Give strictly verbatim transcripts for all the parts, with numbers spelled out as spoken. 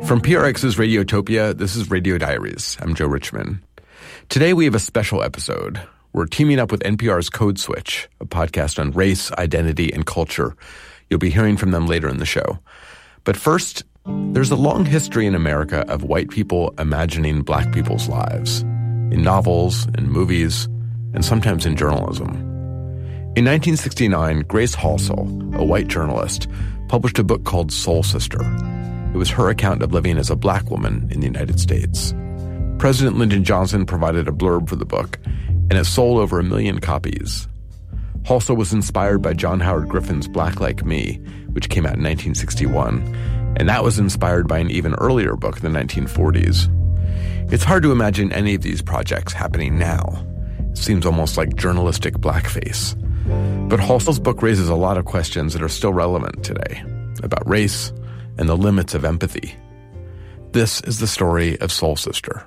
From P R X's Radiotopia, this is Radio Diaries. I'm Joe Richman. Today we have a special episode. We're teaming up with N P R's Code Switch, a podcast on race, identity, and culture. You'll be hearing from them later in the show. But first, there's a long history in America of white people imagining black people's lives, in novels, in movies, and sometimes in journalism. In nineteen sixty-nine, Grace Halsell, a white journalist, published a book called Soul Sister. It was her account of living as a black woman in the United States. President Lyndon Johnson provided a blurb for the book, and it sold over a million copies. Halsell was inspired by John Howard Griffin's Black Like Me, which came out in nineteen sixty-one, and that was inspired by an even earlier book in the nineteen forties. It's hard to imagine any of these projects happening now. It seems almost like journalistic blackface. But Halsell's book raises a lot of questions that are still relevant today, about race and the limits of empathy. This is the story of Soul Sister.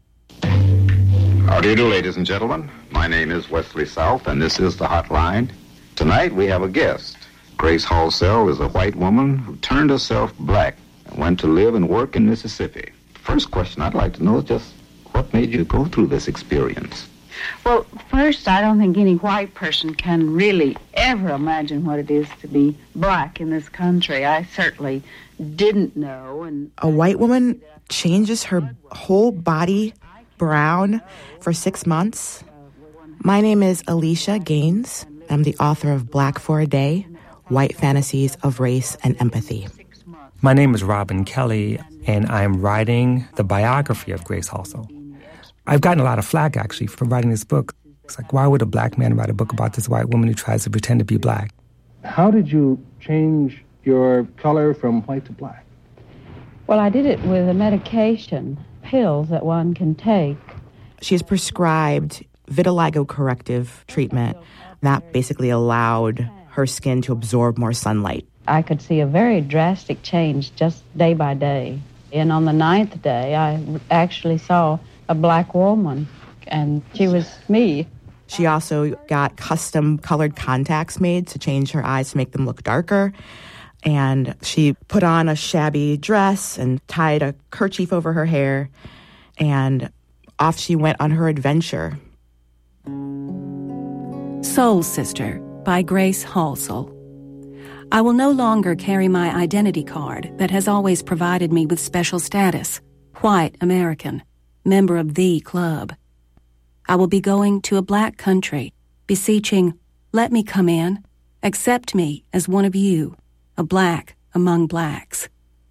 How do you do, ladies and gentlemen? My name is Wesley South, and this is The Hotline. Tonight we have a guest. Grace Halsell is a white woman who turned herself black and went to live and work in Mississippi. First question I'd like to know is just what made you go through this experience? Well, first, I don't think any white person can really ever imagine what it is to be black in this country. I certainly didn't know. And a white woman changes her whole body brown for six months. My name is Alicia Gaines. I'm the author of Black for a Day, White Fantasies of Race and Empathy. My name is Robin Kelly, and I'm writing the biography of Grace Halsell. I've gotten a lot of flack, actually, for writing this book. It's like, why would a black man write a book about this white woman who tries to pretend to be black? How did you change your color from white to black? Well, I did it with a medication, pills that one can take. She's prescribed vitiligo corrective treatment that basically allowed her skin to absorb more sunlight. I could see a very drastic change just day by day. And on the ninth day, I actually saw a black woman, and she was me. She also got custom colored contacts made to change her eyes to make them look darker. And she put on a shabby dress and tied a kerchief over her hair, and off she went on her adventure. Soul Sister by Grace Halsell. I will no longer carry my identity card that has always provided me with special status, white American, member of the club. I will be going to a black country, beseeching, let me come in, accept me as one of you, a black among blacks.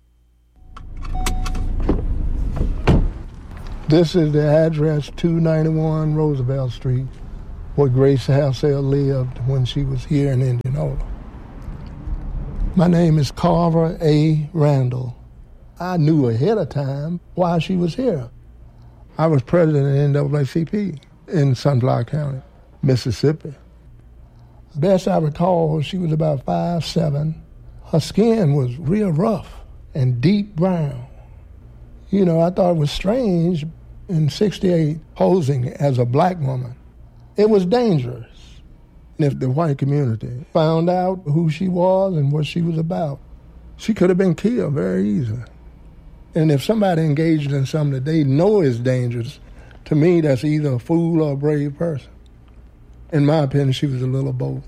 This is the address, two ninety-one Roosevelt Street, where Grace Halsell lived when she was here in Indianola. My name is Carver A. Randall. I knew ahead of time why she was here. I was president of the N double A C P in Sunflower County, Mississippi. Best I recall, she was about five seven. Her skin was real rough and deep brown. You know, I thought it was strange in sixty-eight posing as a black woman. It was dangerous. If the white community found out who she was and what she was about, she could have been killed very easily. And if somebody engaged in something that they know is dangerous, to me, that's either a fool or a brave person. In my opinion, she was a little of both.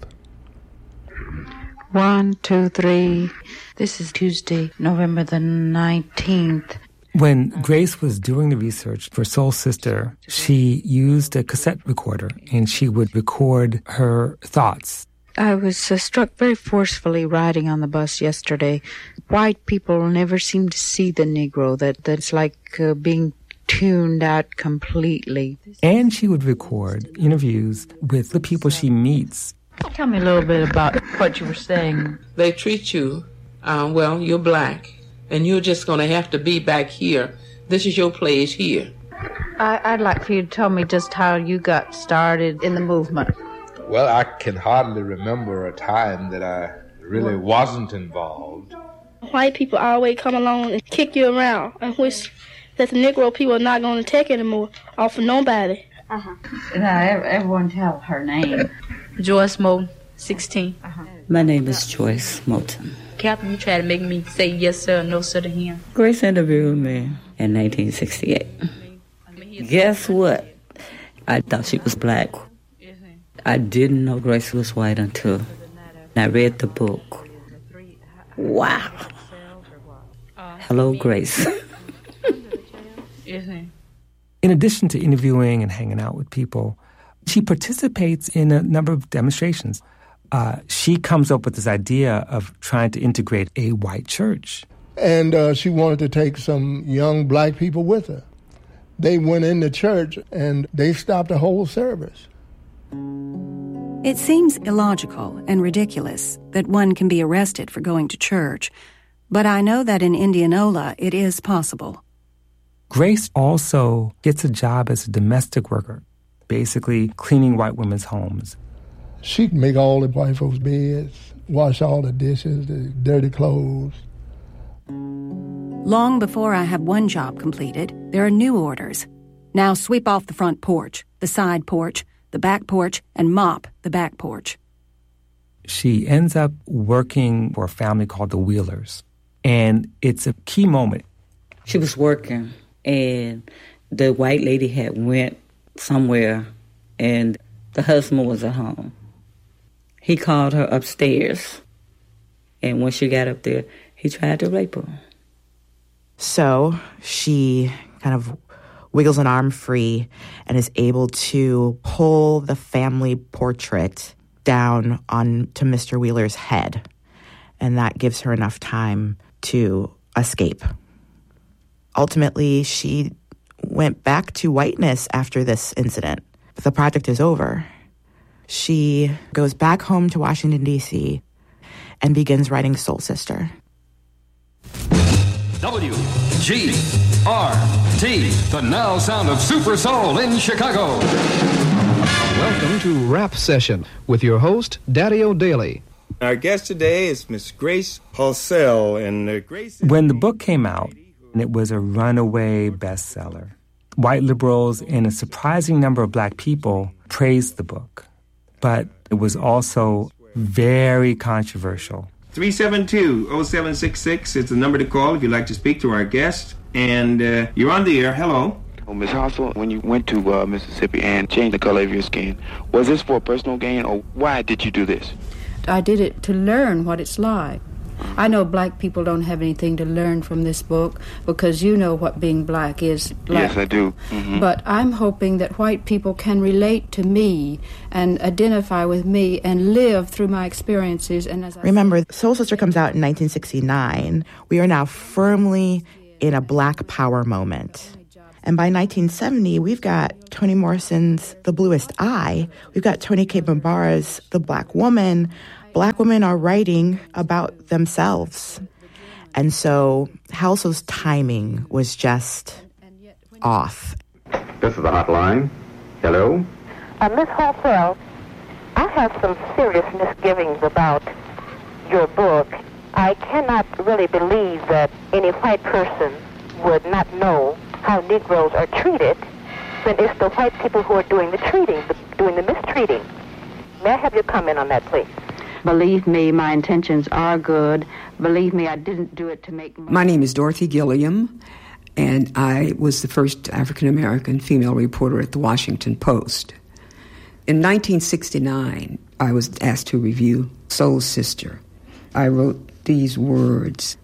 One, two, three. This is Tuesday, November the nineteenth. When Grace was doing the research for Soul Sister, she used a cassette recorder, and she would record her thoughts. I was uh, struck very forcefully riding on the bus yesterday. White people never seem to see the Negro, that that's like uh, being tuned out completely. And she would record interviews with the people she meets. Tell me a little bit about what you were saying. They treat you, um, well, you're black, and you're just going to have to be back here. This is your place here. I, I'd like for you to tell me just how you got started in the movement. Well, I can hardly remember a time that I really wasn't involved. White people always come along and kick you around and wish that the Negro people are not going to take anymore off of nobody. Uh-huh. Now, everyone tell her name. Joyce Moulton, sixteen. Uh-huh. My name is Joyce Moulton. Captain, you try to make me say yes, sir, no, sir to him. Grace interviewed me in nineteen sixty-eight. Guess what? I thought she was black. I didn't know Grace was white until I read the book. Wow. Hello, Grace. In addition to interviewing and hanging out with people, she participates in a number of demonstrations. Uh, she comes up with this idea of trying to integrate a white church. And uh, she wanted to take some young black people with her. They went in the church and they stopped the whole service. It seems illogical and ridiculous that one can be arrested for going to church, but I know that in Indianola it is possible. Grace also gets a job as a domestic worker, basically cleaning white women's homes. She'd make all the white folks' beds, wash all the dishes, the dirty clothes. Long before I have one job completed, there are new orders. Now sweep off the front porch, the side porch, the back porch, and mop the back porch. She ends up working for a family called the Wheelers, and it's a key moment. She was working, and the white lady had went somewhere, and the husband was at home. He called her upstairs, and when she got up there, he tried to rape her. So she kind of wiggles an arm free and is able to pull the family portrait down onto Mister Wheeler's head. And that gives her enough time to escape. Ultimately, she went back to whiteness after this incident. But the project is over. She goes back home to Washington, D C and begins writing Soul Sister. W G R T, the now sound of Super Soul in Chicago. Welcome to Rap Session with your host, Daddy O'Daly. Our guest today is Miss Grace Halsell. And uh, Grace. When the book came out, it was a runaway bestseller. White liberals and a surprising number of black people praised the book. But it was also very controversial. three seven two, oh seven six six is the number to call if you'd like to speak to our guest. And uh, you're on the air. Hello. Oh, Miss Halsell, when you went to uh, Mississippi and changed the color of your skin, was this for personal gain, or why did you do this? I did it to learn what it's like. I know black people don't have anything to learn from this book because you know what being black is like. Yes, I do. Mm-hmm. But I'm hoping that white people can relate to me and identify with me and live through my experiences. And as I Remember, said, Soul Sister comes out in nineteen sixty-nine. We are now firmly in a black power moment. And by nineteen seventy, we've got Toni Morrison's The Bluest Eye. We've got Toni Cade Bambara's The Black Woman. Black women are writing about themselves. And so Halsell's timing was just off. This is the hotline. Hello? Uh, Miss Halsell, I have some serious misgivings about your book. I cannot really believe that any white person would not know how Negroes are treated when it's the white people who are doing the treating, the, doing the mistreating. May I have your comment on that, please? Believe me, my intentions are good. Believe me, I didn't do it to make money. My name is Dorothy Gilliam, and I was the first African-American female reporter at the Washington Post. In nineteen sixty-nine, I was asked to review Soul Sister. I wrote these words: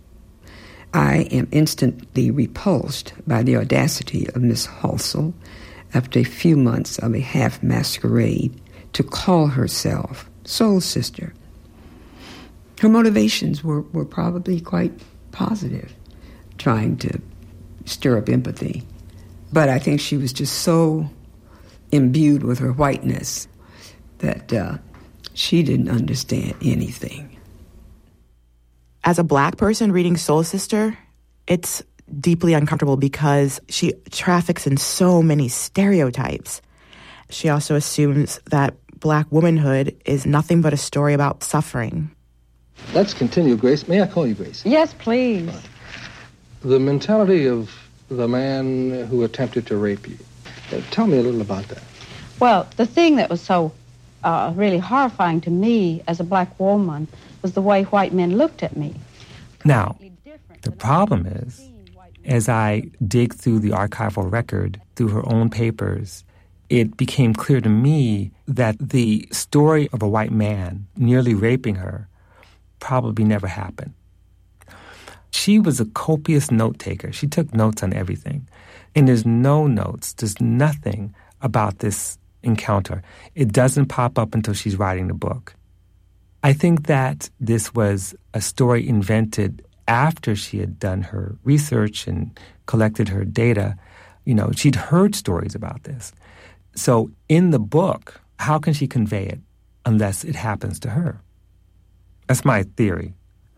I am instantly repulsed by the audacity of Miss Halsell, after a few months of a half masquerade, to call herself Soul Sister. Her motivations were, were probably quite positive, trying to stir up empathy. But I think she was just so imbued with her whiteness that uh, she didn't understand anything. As a black person reading Soul Sister, it's deeply uncomfortable because she traffics in so many stereotypes. She also assumes that black womanhood is nothing but a story about suffering. Let's continue, Grace. May I call you Grace? Yes, please. The mentality of the man who attempted to rape you. Uh, tell me a little about that. Well, the thing that was so uh, really horrifying to me as a black woman was the way white men looked at me. Now, the problem is, as I dig through the archival record, through her own papers, it became clear to me that the story of a white man nearly raping her probably never happened. She was a copious note-taker. She took notes on everything. And there's no notes, there's nothing about this encounter. It doesn't pop up until she's writing the book. I think that this was a story invented after she had done her research and collected her data. You know, she'd heard stories about this. So in the book, how can she convey it unless it happens to her? That's my theory.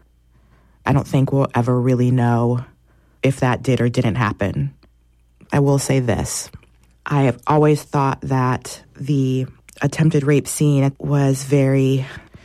I don't think we'll ever really know if that did or didn't happen. I will say this. I have always thought that the attempted rape scene was very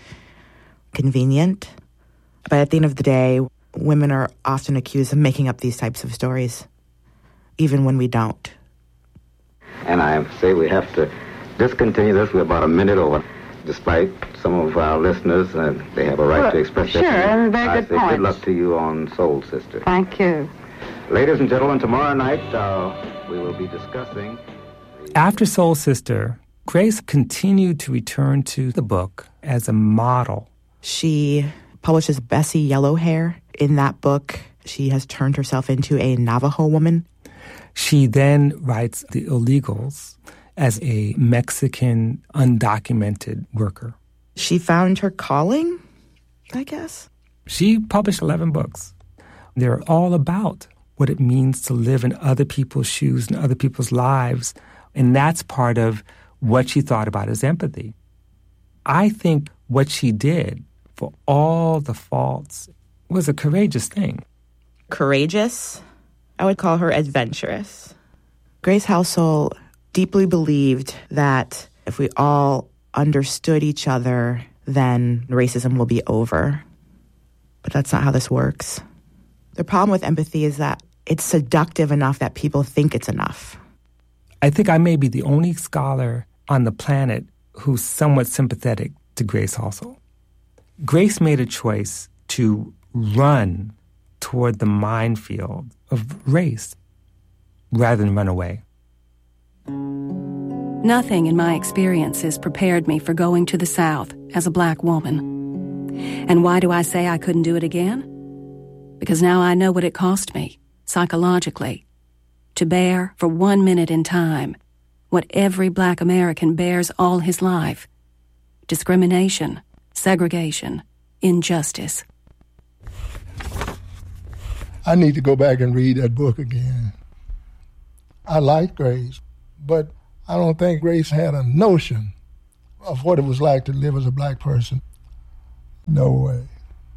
convenient. But at the end of the day, women are often accused of making up these types of stories, even when we don't. And I say we have to discontinue this. We're about a minute over. Despite some of our listeners, uh, they have a right well, to express sure, their opinion. and very I good say points. Good luck to you on Soul Sister. Thank you. Ladies and gentlemen, tomorrow night uh, we will be discussing... After Soul Sister, Grace continued to return to the book as a model. She publishes Bessie Yellowhair. In that book, she has turned herself into a Navajo woman. She then writes The Illegals as a Mexican undocumented worker. She found her calling, I guess. She published eleven books. They're all about what it means to live in other people's shoes and other people's lives. And that's part of what she thought about as empathy. I think what she did, for all the faults, was a courageous thing. Courageous? I would call her adventurous. Grace Halsell deeply believed that if we all understood each other, then racism will be over. But that's not how this works. The problem with empathy is that it's seductive enough that people think it's enough. I think I may be the only scholar on the planet who's somewhat sympathetic to Grace Halsell. Grace made a choice to run toward the minefield of race rather than run away. Nothing in my experiences prepared me for going to the South as a black woman. And why do I say I couldn't do it again? Because now I know what it cost me, psychologically, to bear for one minute in time what every black American bears all his life: discrimination, segregation, injustice. I need to go back and read that book again. I like Grace, but I don't think Grace had a notion of what it was like to live as a black person. No way.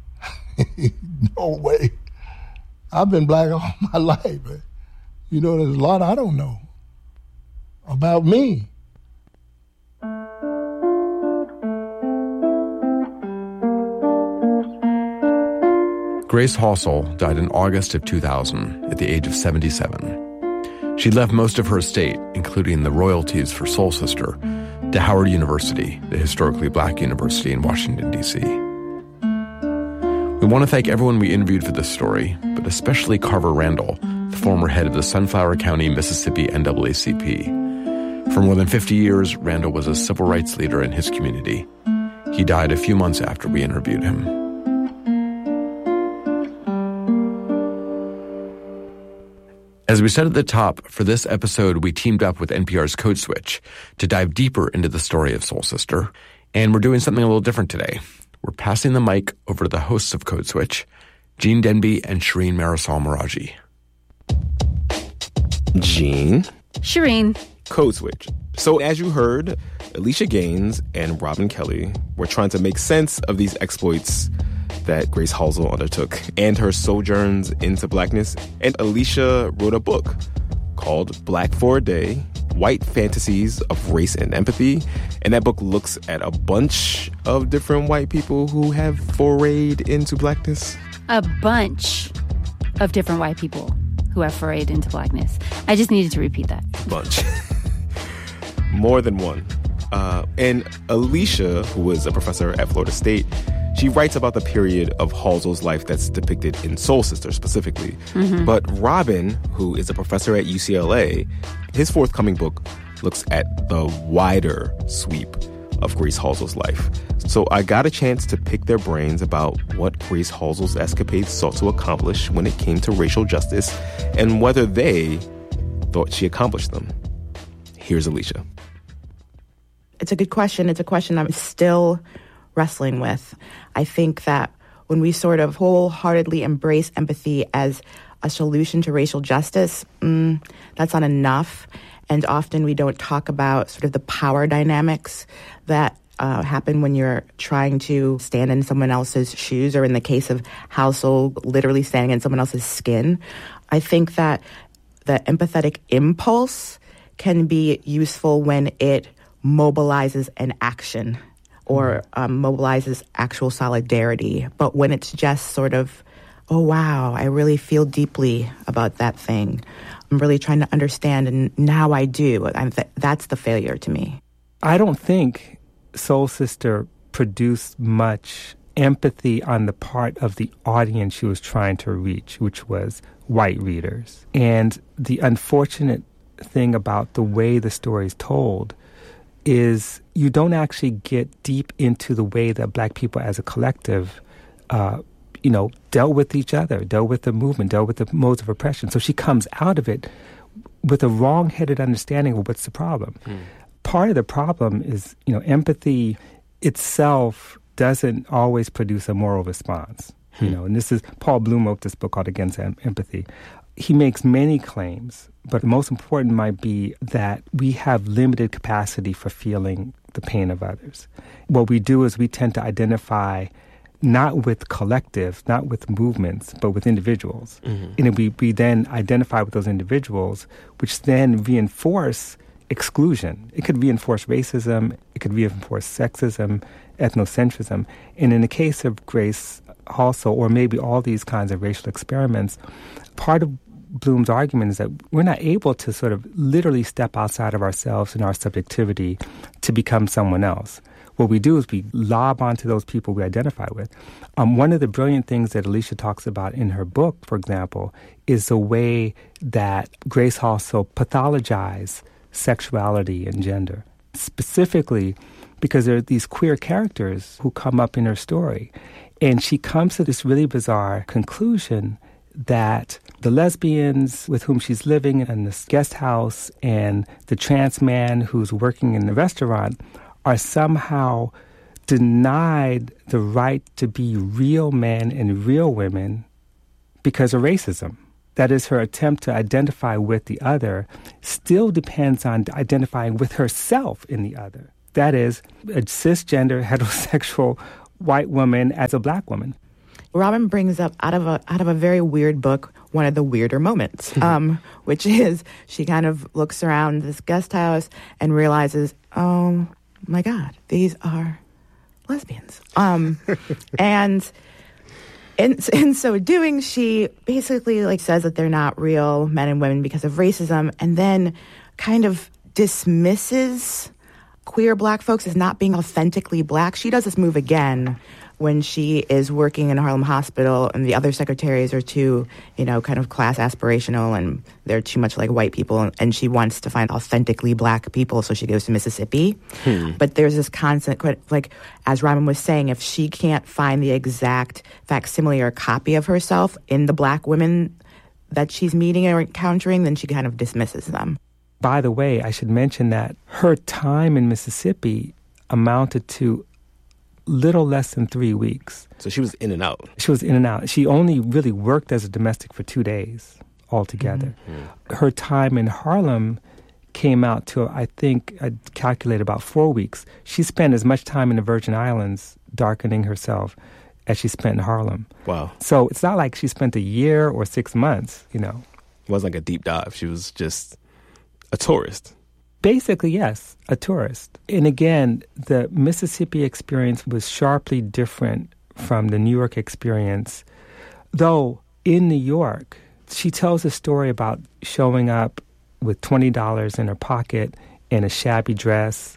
No way. I've been black all my life. But, you know, there's a lot I don't know about me. Grace Halsell died in August of two thousand at the age of seventy-seven. She left most of her estate, including the royalties for Soul Sister, to Howard University, the historically black university in Washington, D C We want to thank everyone we interviewed for this story, but especially Carver Randall, the former head of the Sunflower County, Mississippi N double A C P. For more than fifty years, Randall was a civil rights leader in his community. He died a few months after we interviewed him. As we said at the top, for this episode, we teamed up with N P R's Code Switch to dive deeper into the story of Soul Sister. And we're doing something a little different today. We're passing the mic over to the hosts of Code Switch, Gene Denby and Shireen Marisol Meraji. Gene. Shireen. Code Switch. So as you heard, Alicia Gaines and Robin Kelly were trying to make sense of these exploits that Grace Halsell undertook and her sojourns into blackness. And Alicia wrote a book called Black for a Day, White Fantasies of Race and Empathy. And that book looks at a bunch of different white people who have forayed into blackness. A bunch of different white people who have forayed into blackness. I just needed to repeat that. Bunch. More than one. Uh, and Alicia, who was a professor at Florida State, She writes about the period of Halsell's life that's depicted in Soul Sister specifically. Mm-hmm. But Robin, who is a professor at U C L A, his forthcoming book looks at the wider sweep of Grace Halsell's life. So I got a chance to pick their brains about what Grace Halsell's escapades sought to accomplish when it came to racial justice and whether they thought she accomplished them. Here's Alicia. It's a good question. It's a question I'm still wrestling with. I think that when we sort of wholeheartedly embrace empathy as a solution to racial justice, mm, that's not enough. And often we don't talk about sort of the power dynamics that uh, happen when you're trying to stand in someone else's shoes, or in the case of Halsell, literally standing in someone else's skin. I think that the empathetic impulse can be useful when it mobilizes an action or um, mobilizes actual solidarity. But when it's just sort of, oh, wow, I really feel deeply about that thing. I'm really trying to understand, and now I do. I'm th- that's the failure to me. I don't think Soul Sister produced much empathy on the part of the audience she was trying to reach, which was white readers. And the unfortunate thing about the way the story is told is you don't actually get deep into the way that Black people as a collective uh, you know, dealt with each other, dealt with the movement, dealt with the modes of oppression. So she comes out of it with a wrong-headed understanding of what's the problem. Mm. Part of the problem is, you know, empathy itself doesn't always produce a moral response. Mm. You know, and this is, Paul Bloom wrote this book called Against Empathy. He makes many claims, but the most important might be that we have limited capacity for feeling the pain of others. What we do is we tend to identify not with collectives, not with movements, but with individuals. Mm-hmm. And we, we then identify with those individuals, which then reinforce exclusion. It could reinforce racism, it could reinforce sexism, ethnocentrism. And in the case of Grace Halsell, or maybe all these kinds of racial experiments, part of Bloom's argument is that we're not able to sort of literally step outside of ourselves and our subjectivity to become someone else. What we do is we lob onto those people we identify with. Um, one of the brilliant things that Alicia talks about in her book, for example, is the way that Grace Halsell pathologized sexuality and gender. Specifically because there are these queer characters who come up in her story. And she comes to this really bizarre conclusion that the lesbians with whom she's living in this guest house and the trans man who's working in the restaurant are somehow denied the right to be real men and real women because of racism. That is, her attempt to identify with the other still depends on identifying with herself in the other. That is, a cisgender, heterosexual white woman as a Black woman. Robin brings up out of a out of a very weird book one of the weirder moments, um, which is she kind of looks around this guest house and realizes, oh my God, these are lesbians. Um, and in, in so doing, she basically like says that they're not real men and women because of racism, and then kind of dismisses queer Black folks as not being authentically Black. She does this move again when she is working in Harlem Hospital and the other secretaries are too, you know, kind of class aspirational and they're too much like white people, and she wants to find authentically Black people, so she goes to Mississippi. Hmm. But there's this constant, like, as Robin was saying, if she can't find the exact facsimile or copy of herself in the Black women that she's meeting or encountering, then she kind of dismisses them. By the way, I should mention that her time in Mississippi amounted to little less than three weeks. So she was in and out. She was in and out. She only really worked as a domestic for two days altogether. Mm-hmm. Her time in Harlem came out to, I think, I calculated about four weeks. She spent as much time in the Virgin Islands darkening herself as she spent in Harlem. Wow. So it's not like she spent a year or six months, you know. It wasn't like a deep dive. She was just a tourist. Basically, yes, a tourist. And again, the Mississippi experience was sharply different from the New York experience. Though in New York, she tells a story about showing up with twenty dollars in her pocket and a shabby dress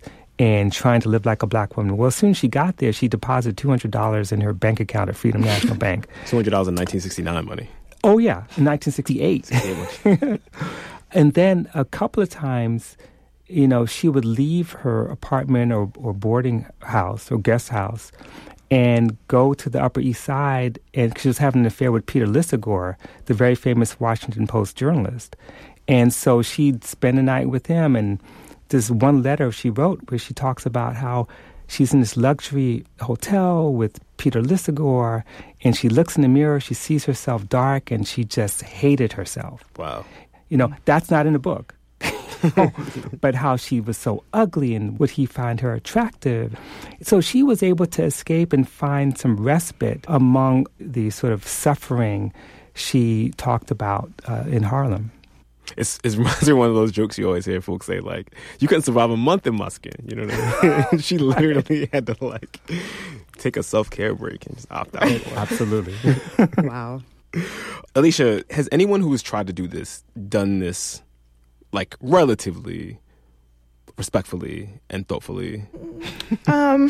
and trying to live like a black woman. Well, as soon as she got there, she deposited two hundred dollars in her bank account at Freedom National Bank. two hundred dollars in nineteen sixty-nine money. Oh, yeah, in nineteen sixty-eight. And then a couple of times, you know, she would leave her apartment or, or boarding house or guest house and go to the Upper East Side, and she was having an affair with Peter Lisagor, the very famous Washington Post journalist. And so she'd spend the night with him, and there's one letter she wrote where she talks about how she's in this luxury hotel with Peter Lisagor, and she looks in the mirror, she sees herself dark, and she just hated herself. Wow. You know, that's not in the book. But how she was so ugly and would he find her attractive. So she was able to escape and find some respite among the sort of suffering she talked about uh, in Harlem. It's, it reminds me of one of those jokes you always hear folks say, like, you couldn't survive a month in my skin. You know what I mean? She literally had to, like, take a self-care break and just opt out. Absolutely. Wow. Alicia, has anyone who has tried to do this done this, like, relatively respectfully and thoughtfully? Um,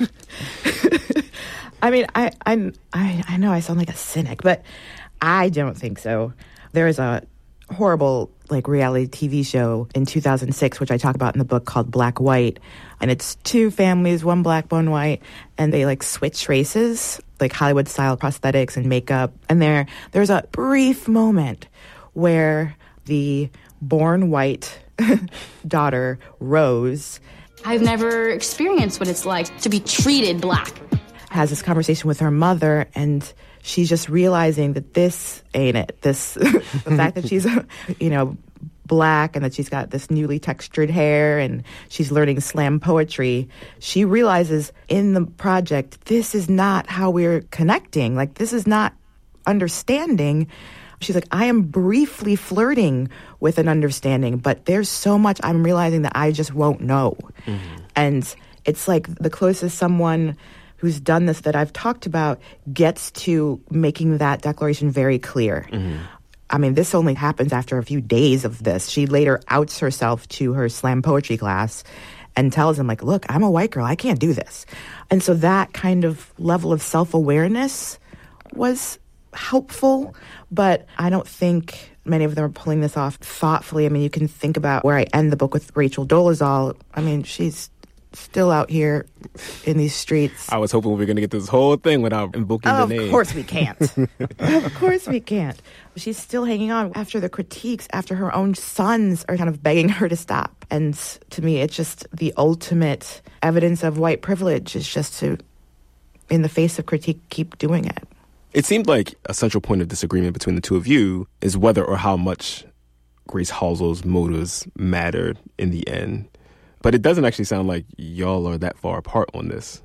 I mean, I, I, I, I know I sound like a cynic, but I don't think so. There is a horrible like reality T V show in two thousand six, which I talk about in the book, called Black White, and it's two families, one black, one white, and they like switch races, like Hollywood style prosthetics and makeup. And there, there's a brief moment where the born white daughter, Rose, I've never experienced what it's like to be treated black, has this conversation with her mother, and she's just realizing that this ain't it. This, the fact that she's, you know, black and that she's got this newly textured hair and she's learning slam poetry, she realizes in the project, this is not how we're connecting. Like, this is not understanding. She's like, I am briefly flirting with an understanding, but there's so much I'm realizing that I just won't know. Mm-hmm. And it's like the closest someone who's done this that I've talked about gets to making that declaration very clear. Mm-hmm. I mean, this only happens after a few days of this. She later outs herself to her slam poetry class and tells him, like, look, I'm a white girl. I can't do this. And so that kind of level of self-awareness was helpful, but I don't think many of them are pulling this off thoughtfully. I mean, you can think about where I end the book with Rachel Dolezal. I mean, she's still out here in these streets. I was hoping we were going to get this whole thing without invoking oh, the name. Of course we can't. Of course we can't. She's still hanging on after the critiques, after her own sons are kind of begging her to stop. And to me, it's just the ultimate evidence of white privilege is just to, in the face of critique, keep doing it. It seemed like a central point of disagreement between the two of you is whether or how much Grace Halsell's motives mattered in the end. But it doesn't actually sound like y'all are that far apart on this.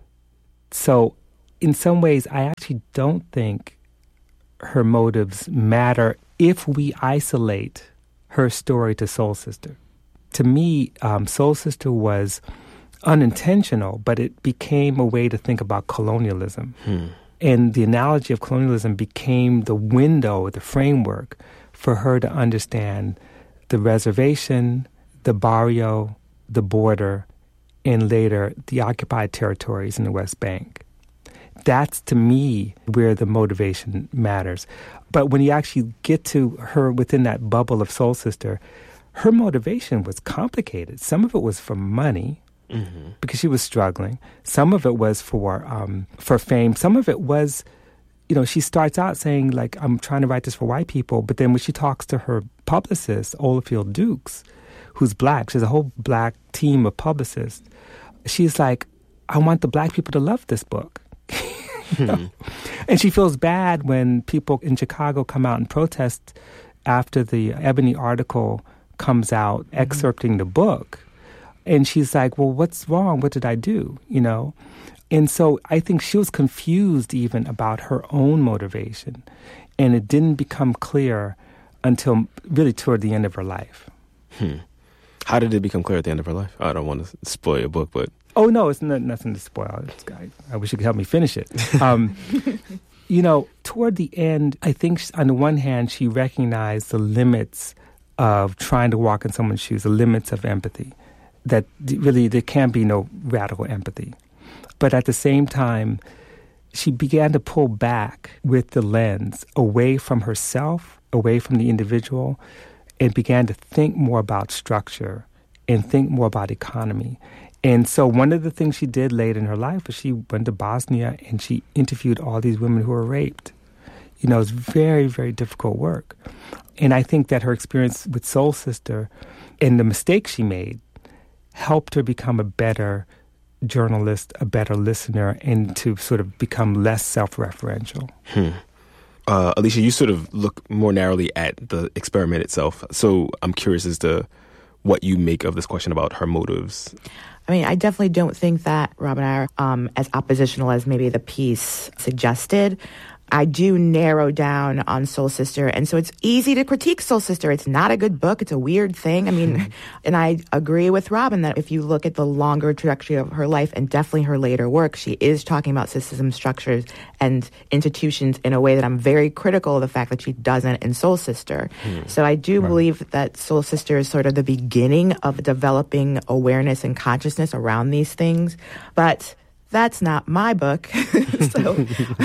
So, in some ways, I actually don't think her motives matter if we isolate her story to Soul Sister. To me, um, Soul Sister was unintentional, but it became a way to think about colonialism. Hmm. And the analogy of colonialism became the window, the framework for her to understand the reservation, the barrio, the border, and later the occupied territories in the West Bank. That's, to me, where the motivation matters. But when you actually get to her within that bubble of Soul Sister, her motivation was complicated. Some of it was for money, mm-hmm. because she was struggling. Some of it was for um, for fame. Some of it was, you know, she starts out saying, like, I'm trying to write this for white people. But then when she talks to her publicist, Olifield Dukes, who's black, she has a whole black team of publicists, she's like, I want the black people to love this book. hmm. And she feels bad when people in Chicago come out and protest after the Ebony article comes out mm-hmm. excerpting the book. And she's like, well, what's wrong? What did I do? You know? And so I think she was confused even about her own motivation. And it didn't become clear until really toward the end of her life. Hmm. How did it become clear at the end of her life? I don't want to spoil your book, but... Oh, no, it's not, nothing to spoil. It's, I, I wish you could help me finish it. Um, you know, toward the end, I think on the one hand, she recognized the limits of trying to walk in someone's shoes, the limits of empathy. that really there can be no radical empathy. But at the same time, she began to pull back with the lens away from herself, away from the individual, and began to think more about structure and think more about economy. And so one of the things she did late in her life was she went to Bosnia and she interviewed all these women who were raped. You know, it's very, very difficult work. And I think that her experience with Soul Sister and the mistakes she made helped her become a better journalist, a better listener, and to sort of become less self-referential. Hmm. Uh, Alicia, you sort of look more narrowly at the experiment itself. So I'm curious as to what you make of this question about her motives. I mean, I definitely don't think that Rob and I are um, as oppositional as maybe the piece suggested. I do narrow down on Soul Sister, and so it's easy to critique Soul Sister. It's not a good book. It's a weird thing. I mean, and I agree with Robin that if you look at the longer trajectory of her life and definitely her later work, she is talking about system structures and institutions in a way that I'm very critical of the fact that she doesn't in Soul Sister. Hmm. So I do right. believe that Soul Sister is sort of the beginning of developing awareness and consciousness around these things, but that's not my book, so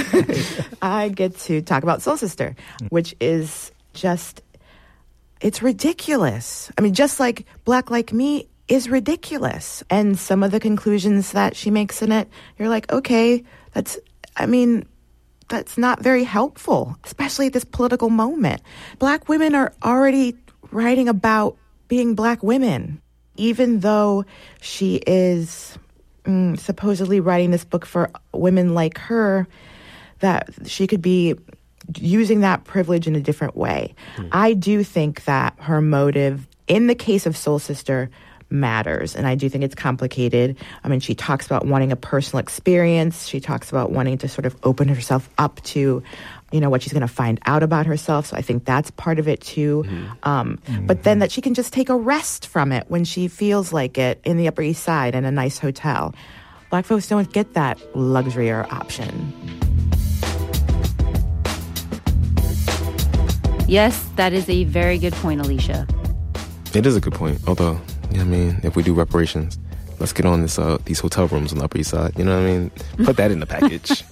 I get to talk about Soul Sister, which is just, it's ridiculous. I mean, just like Black Like Me is ridiculous. And some of the conclusions that she makes in it, you're like, okay, that's, I mean, that's not very helpful, especially at this political moment. Black women are already writing about being Black women, even though she is Mm, supposedly writing this book for women like her, that she could be using that privilege in a different way. Mm. I do think that her motive, in the case of Soul Sister, matters. And I do think it's complicated. I mean, she talks about wanting a personal experience. She talks about wanting to sort of open herself up to, you know, what she's going to find out about herself. So I think that's part of it too. Mm-hmm. Um, mm-hmm. But then that she can just take a rest from it when she feels like it in the Upper East Side in a nice hotel. Black folks don't get that luxury or option. Yes, that is a very good point, Alicia. It is a good point. Although, you know what I mean, if we do reparations, let's get on this uh, these hotel rooms on the Upper East Side. You know what I mean? Put that in the package.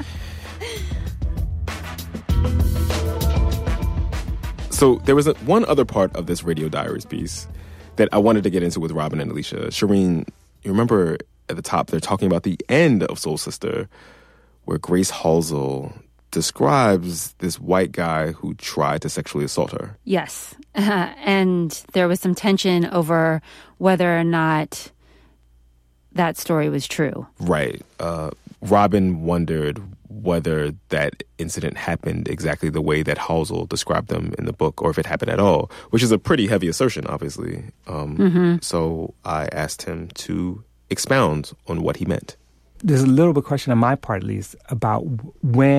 So there was a, one other part of this Radio Diaries piece that I wanted to get into with Robin and Alicia. Shireen, you remember at the top they're talking about the end of Soul Sister, where Grace Halsell describes this white guy who tried to sexually assault her. Yes. Uh, and there was some tension over whether or not that story was true. Right. Uh, Robin wondered whether that incident happened exactly the way that Halsell described them in the book, or if it happened at all, which is a pretty heavy assertion, obviously. Um, mm-hmm. So I asked him to expound on what he meant. There's a little bit of question on my part, at least, about when